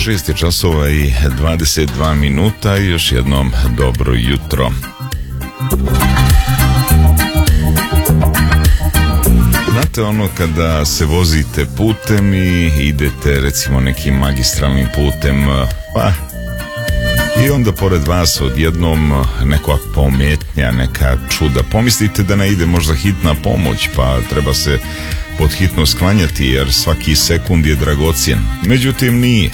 6 je časova i 22 minuta i još jednom dobro jutro. Znate ono kada se vozite putem i idete recimo nekim magistralnim putem, pa i onda pored vas odjednom neka pometnja, neka čuda. Pomislite da ne ide možda hitna pomoć, pa treba se pod hitno sklanjati jer svaki sekund je dragocjen. Međutim nije.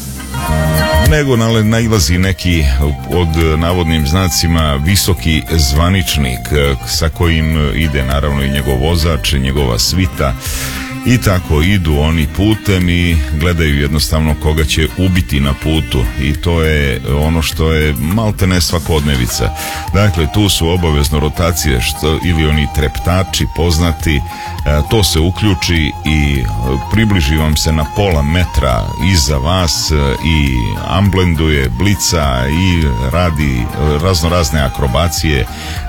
Nego nailazi neki od navodnim znacima visoki zvaničnik sa kojim ide naravno i njegov vozač, njegova svita. I tako idu oni putem i gledaju jednostavno koga će ubiti na putu i to je ono što je maltene svakodnevica. Dakle, tu su obavezno rotacije ili oni treptači poznati, to se uključi i približi vam se na pola metra iza vas i amblenduje, blica i radi raznorazne akrobacije.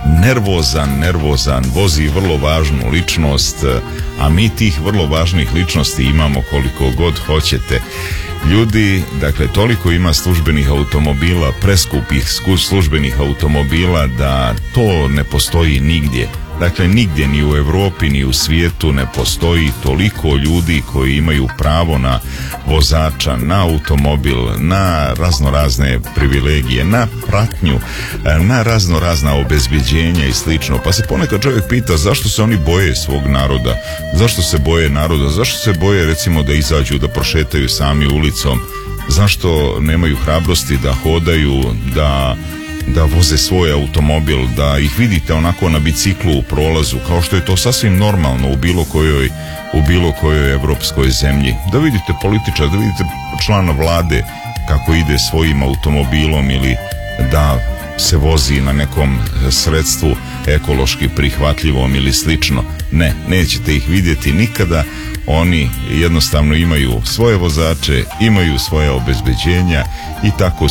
Nervozan, vozi vrlo važnu ličnost, a mi tih vrlo važnih ličnosti imamo koliko god hoćete. Ljudi, dakle, toliko ima službenih automobila, preskupih službenih automobila da to ne postoji nigdje. Dakle, nigdje ni u Europi ni u svijetu ne postoji toliko ljudi koji imaju pravo na vozača, na automobil, na raznorazne privilegije, na pratnju, na raznorazna obezbeđenja i slično. Pa se ponekad čovjek pita zašto se oni boje svog naroda, zašto se boje naroda, zašto se boje recimo da izađu, da prošetaju sami ulicom, zašto nemaju hrabrosti da hodaju, da voze svoj automobil, da ih vidite onako na biciklu u prolazu, kao što je to sasvim normalno u bilo kojoj evropskoj zemlji. Da vidite političara, da vidite člana vlade kako ide svojim automobilom ili da se vozi na nekom sredstvu ekološki prihvatljivom ili slično. Ne, nećete ih vidjeti nikada. Oni jednostavno imaju svoje vozače, imaju svoje obezbeđenja i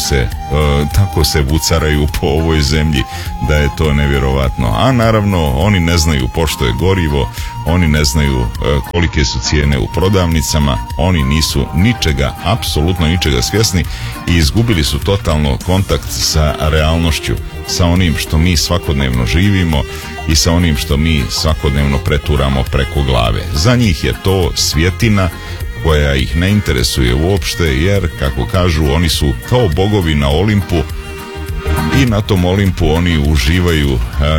tako se vucaraju po ovoj zemlji da je to nevjerovatno. A naravno oni ne znaju pošto je gorivo, oni ne znaju kolike su cijene u prodavnicama, oni nisu ničega, apsolutno ničega svjesni i izgubili su totalno kontakt sa realnošću, sa onim što mi svakodnevno živimo i sa onim što mi svakodnevno preturamo preko glave. Za njih je to svjetina koja ih ne interesuje uopšte, jer kako kažu oni su kao bogovi na Olimpu i na tom Olimpu oni uživaju,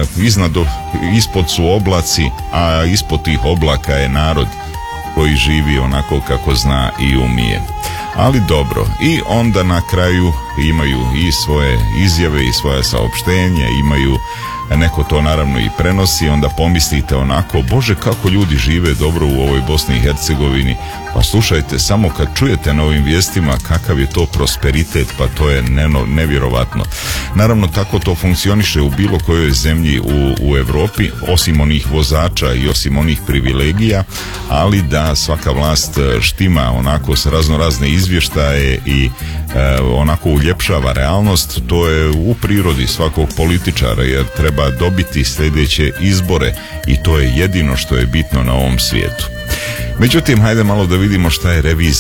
ispod su oblaci, a ispod tih oblaka je narod koji živi onako kako zna i umije. Ali dobro, i onda na kraju imaju i svoje izjave i svoje saopštenje, imaju, neko to naravno i prenosi, onda pomislite onako, Bože kako ljudi žive dobro u ovoj Bosni i Hercegovini. Pa slušajte, samo kad čujete na ovim vijestima kakav je to prosperitet, pa to je nevjerovatno. Naravno tako to funkcioniše u bilo kojoj zemlji u Europi, osim onih vozača i osim onih privilegija, ali da svaka vlast štima onako s raznorazne izvještaje i onako uljepšava realnost, to je u prirodi svakog političara, jer treba dobiti sljedeće izbore i to je jedino što je bitno na ovom svijetu. Međutim, hajde malo da vidimo šta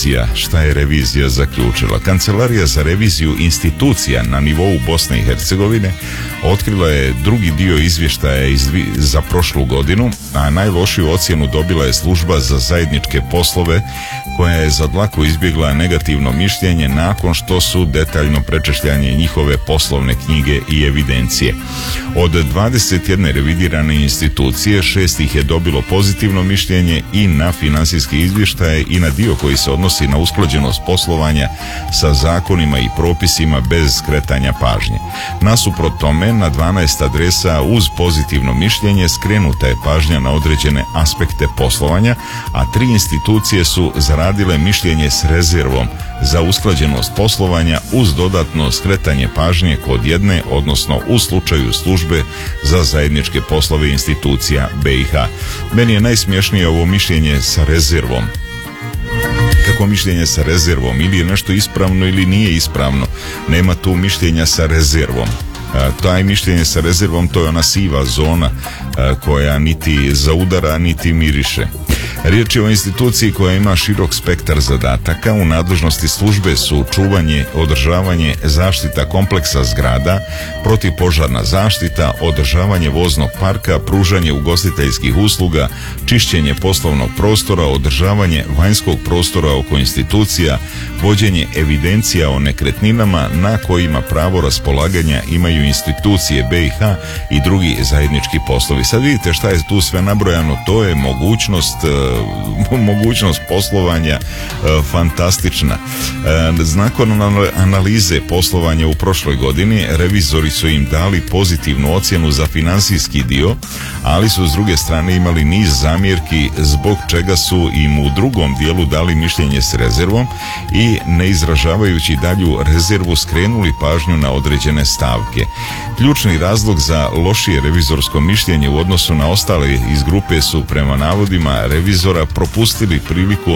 je revizija zaključila. Kancelarija za reviziju institucija na nivou Bosne i Hercegovine otkrila je drugi dio izvještaja za prošlu godinu, a najlošiju ocjenu dobila je služba za zajedničke poslove koja je za dlaku izbjegla negativno mišljenje nakon što su detaljno prečešljanje njihove poslovne knjige i evidencije. Od 21 revidirane institucije, 6 ih je dobilo pozitivno mišljenje i na financijski izvještaje i na dio koji se odnosi na usklađenost poslovanja sa zakonima i propisima bez skretanja pažnje. Nasuprot tome, na 12 adresa uz pozitivno mišljenje skrenuta je pažnja na određene aspekte poslovanja, a 3 institucije su zaradile mišljenje s rezervom za usklađenost poslovanja uz dodatno skretanje pažnje kod jedne, odnosno u slučaju službe za zajedničke poslove institucija BiH. Meni je najsmješnije ovo mišljenje sa rezervom. Kako mišljenje sa rezervom? Ili je nešto ispravno ili nije ispravno. Nema tu mišljenja sa rezervom. Taj mišljenje sa rezervom, to je ona siva zona koja niti zaudara niti miriše. Riječ je o instituciji koja ima širok spektar zadataka. U nadležnosti službe su čuvanje, održavanje, zaštita kompleksa zgrada, protivpožarna zaštita, održavanje voznog parka, pružanje ugostiteljskih usluga, čišćenje poslovnog prostora, održavanje vanjskog prostora oko institucija, vođenje evidencija o nekretninama na kojima pravo raspolaganja imaju institucije BiH i drugi zajednički poslovi. Sad vidite šta je tu sve nabrojano, to je mogućnost poslovanja fantastična. Nakon analize poslovanja u prošloj godini, revizori su im dali pozitivnu ocjenu za financijski dio, ali su s druge strane imali niz zamjerki zbog čega su im u drugom dijelu dali mišljenje s rezervom i ne izražavajući dalju rezervu skrenuli pažnju na određene stavke. Ključni razlog za lošije revizorsko mišljenje u odnosu na ostale iz grupe su prema navodima revizora propustili priliku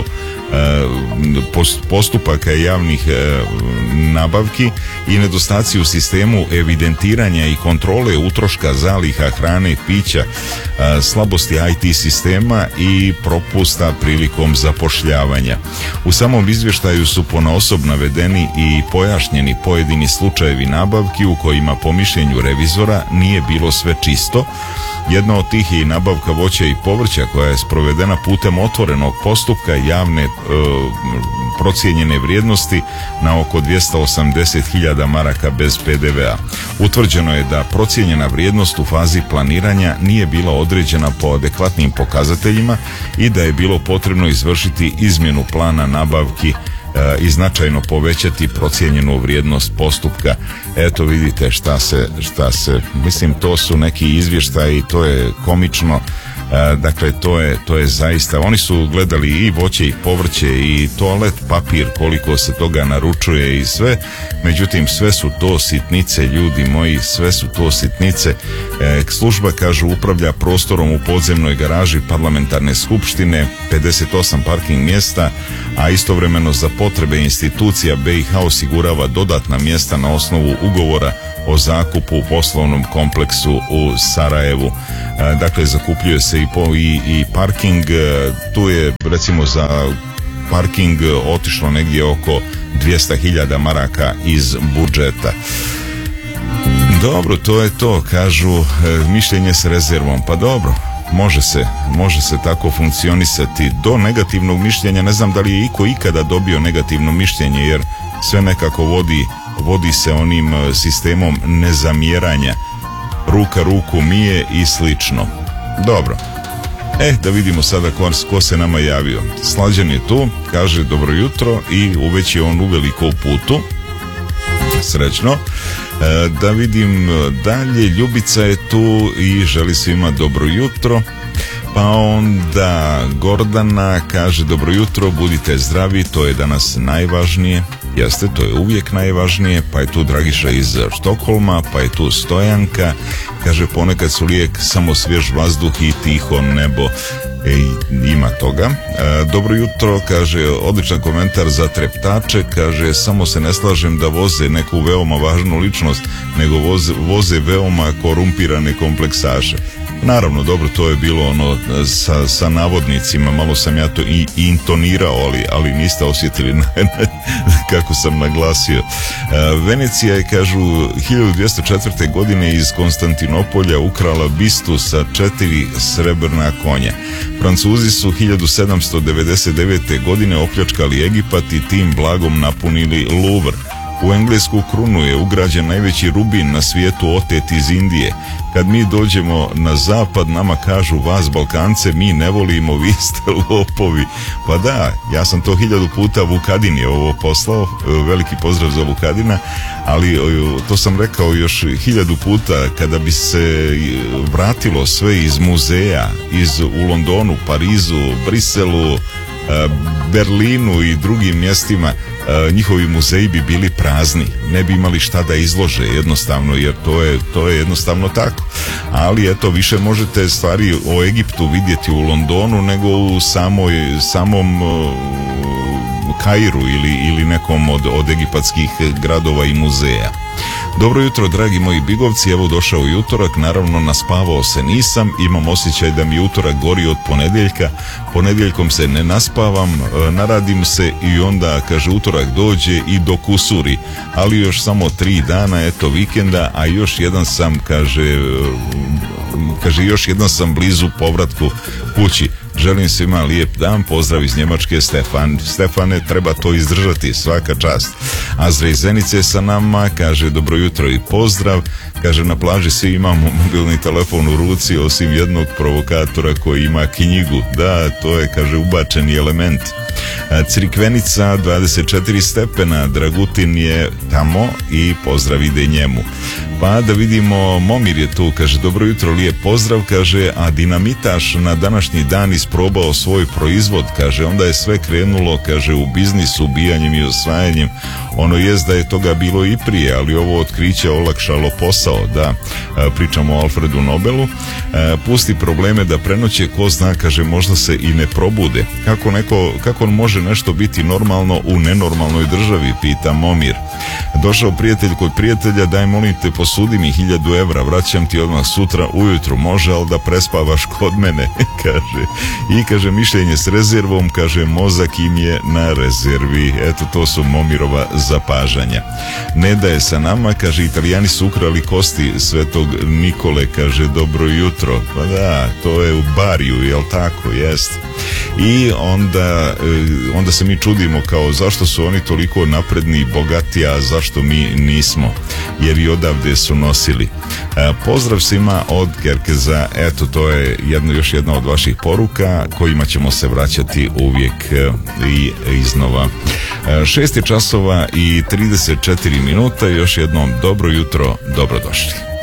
postupaka javnih nabavki i nedostaci u sistemu evidentiranja i kontrole utroška zaliha hrane i pića, slabosti IT sistema i propusta prilikom zapošljavanja. U samom izvještaju su ponaosob navedeni i pojašnjeni pojedini slučajevi nabavki u kojima po mišljenju revizora nije bilo sve čisto. Jedna od tih je i nabavka voća i povrća koja je sprovedena putem otvorenog postupka javne procijenjene vrijednosti na oko 280.000 maraka bez PDV-a. Utvrđeno je da procijenjena vrijednost u fazi planiranja nije bila određena po adekvatnim pokazateljima i da je bilo potrebno izvršiti izmjenu plana nabavki i značajno povećati procijenjenu vrijednost postupka. Eto vidite šta se, mislim to su neki izvještaji, to je komično. Dakle, to je zaista, oni su gledali i voće i povrće i toalet papir, koliko se toga naručuje i sve, međutim sve su to sitnice, ljudi moji, sve su to sitnice. Služba, kažu, upravlja prostorom u podzemnoj garaži parlamentarne skupštine, 58 parking mjesta, a istovremeno za potrebe institucija BiH osigurava dodatna mjesta na osnovu ugovora o zakupu u poslovnom kompleksu u Sarajevu. Dakle, zakupljuje se i parking. Tu je recimo za parking otišlo negdje oko 200.000 maraka iz budžeta. Dobro, to je to, kažu, mišljenje s rezervom. Pa dobro, može se tako funkcionisati. Do negativnog mišljenja ne znam da li je iko ikada dobio negativno mišljenje, jer sve nekako vodi se onim sistemom nezamjeranja, ruka ruku mije i slično. Dobro, da vidimo sada ko se nama javio. Slađan je tu, kaže dobro jutro i već je on uveliko u putu. Srećno. Da vidim dalje, Ljubica je tu i želi svima dobro jutro. Pa onda Gordana kaže dobro jutro, budite zdravi, to je danas najvažnije. Jeste, to je uvijek najvažnije. Pa je tu Dragiša iz Štokholma, pa je tu Stojanka, kaže ponekad su lijek samo svjež vazduh i tiho nebo. Ima toga. Dobro jutro, kaže, odličan komentar za treptače, kaže, samo se ne slažem da voze neku veoma važnu ličnost, nego voze veoma korumpirane kompleksaše. Naravno, dobro, to je bilo ono sa navodnicima, malo sam ja to i intonirao, ali niste osjetili kako sam naglasio. Venecija je, kažu, 1204. godine iz Konstantinopolja ukrala bistu sa 4 srebrna konja. Francuzi su 1799. godine opljačkali Egipat i tim blagom napunili Louvre. U englesku krunu je ugrađen najveći rubin na svijetu otet iz Indije. Kad mi dođemo na zapad, nama kažu, vas Balkance mi ne volimo, vi ste lopovi. Pa da, ja sam to 1000 puta Vukadin je ovo poslao, veliki pozdrav za Vukadina, ali to sam rekao još 1000 puta, kada bi se vratilo sve iz muzeja, u Londonu, Parizu, Briselu, Berlinu i drugim mjestima, njihovi muzeji bi bili prazni, ne bi imali šta da izlože jednostavno, jer to je jednostavno tako. Ali eto, više možete stvari o Egiptu vidjeti u Londonu nego u samom Kairu ili nekom od egipatskih gradova i muzeja. Dobro jutro, dragi moji bigovci, evo došao utorak, naravno naspavao se nisam, imam osjećaj da mi utorak gori od ponedjeljka, ponedjeljkom se ne naspavam, naradim se i onda, kaže, utorak dođe i dokusuri, ali još samo 3 dana, eto, vikenda, a još jedan sam, kaže, još jedan sam blizu povratku kući. Želim svima lijep dan, pozdrav iz Njemačke, Stefan. Stefane, treba to izdržati, svaka čast. Azra iz Zenice sa nama, kaže dobro jutro i pozdrav. Kaže, na plaži svi imamo mobilni telefon u ruci, osim jednog provokatora koji ima knjigu. Da, to je, kaže, ubačeni element. Crikvenica 24 stepena, Dragutin je tamo i pozdrav ide njemu. Pa da vidimo, Momir je tu, kaže, dobro jutro, lijep pozdrav, kaže, a dinamitaš na današnji dan isprobao svoj proizvod, kaže, onda je sve krenulo, kaže, u biznisu, ubijanjem i osvajanjem. Ono jest da je toga bilo i prije, ali ovo otkriće olakšalo posao, da, pričamo o Alfredu Nobelu. Pusti probleme da prenoće, ko zna, kaže, možda se i ne probude. Kako može nešto biti normalno u nenormalnoj državi, pita Momir. Došao prijatelj kod prijatelja, daj molim te posudi mi 1000 evra, vraćam ti odmah sutra ujutru, može, ali da prespavaš kod mene, kaže. I kaže, mišljenje s rezervom, kaže, mozak im je na rezervi. Eto, to su Momirova zapažanja. Neda je sa nama, kaže, Italijani su ukrali kosti Svetog Nikole, kaže, dobro jutro. Pa da, to je u Bariju, jel tako? Jest. I onda se mi čudimo kao zašto su oni toliko napredni i bogati, a zašto mi nismo, jer i odavde su nosili. Pozdrav svima od Kerkeza. Eto, to je još jedna od vaših poruka kojima ćemo se vraćati uvijek i iznova. 6 časova i 34 minuta, još jednom dobro jutro, dobrodošli.